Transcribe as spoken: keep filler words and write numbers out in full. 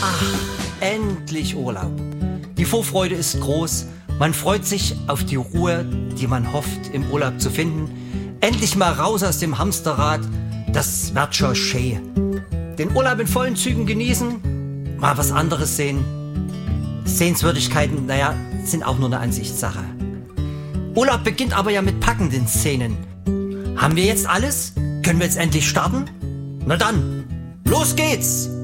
Endlich Urlaub. Die Vorfreude ist groß. Man freut sich auf die Ruhe, die man hofft, im Urlaub zu finden. Endlich mal raus aus dem Hamsterrad. Das wird schon schön. Den Urlaub in vollen Zügen genießen, mal was anderes sehen. Sehenswürdigkeiten, naja, sind auch nur eine Ansichtssache. Urlaub beginnt aber ja mit packenden Szenen. Haben wir jetzt alles? Können wir jetzt endlich starten? Na dann, los geht's!